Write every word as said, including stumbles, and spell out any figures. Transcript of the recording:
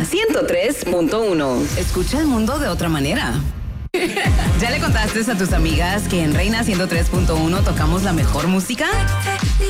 ciento tres punto uno. Escucha el mundo de otra manera. ¿Ya le contaste a tus amigas que en Reina ciento tres punto uno tocamos la mejor música?